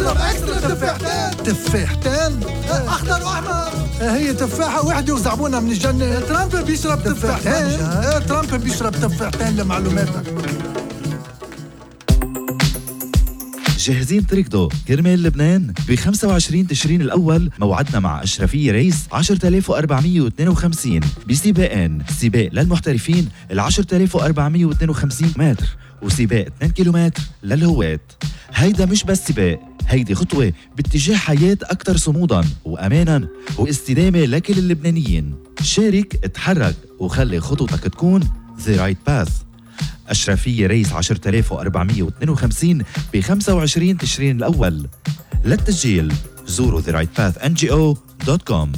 بيشرب اكسترا تفاحتين اخضر واحمر. هي تفاحة واحدة وزعبونها من الجنة. ترامب بيشرب تفاحتين. ترامب بيشرب تفاحتين لمعلوماتك. جاهزين تركضوا كرمال لبنان؟ ب 25 تشرين الأول موعدنا مع أشرفية ريس 10452 بسباقين، سباق للمحترفين 10452 متر وسباق 2 كيلومتر للهواة. هيدا مش بس سباق، هيدي خطوة باتجاه حياة أكثر صمودا وأمانا واستدامة لكل اللبنانيين. شارك، اتحرك وخلي خطوتك تكون The Right Path. أشرفية ريس 10452 ب 25 تشرين الأول. للتسجيل زوروا therightpathngo.com.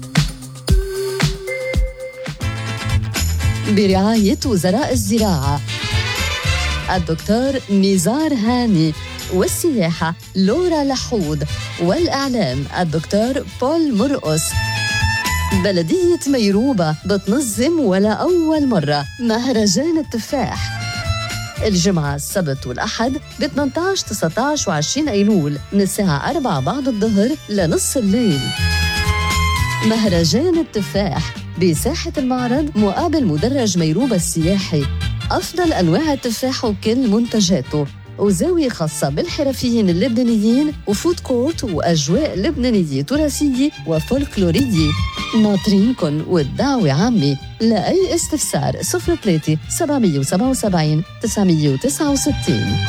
برعاية وزراء الزراعة الدكتور نزار هاني، والسياحة لورا لحود، والإعلام الدكتور بول مرقص. بلدية ميروبة بتنظم ولا أول مرة مهرجان التفاح الجمعة، السبت والأحد ب 18 19 و20 أيلول من الساعة 4 بعد الظهر لنص الليل. مهرجان التفاح بساحة المعرض مقابل مدرج ميروبة السياحي. أفضل أنواع التفاح وكل منتجاته، وزاوية خاصة بالحرفيين اللبنانيين، وفود كورت وأجواء لبنانية تراثية وفولكلورية. ناطرينكن والدعوة عامة. لأي استفسار 03 777 969.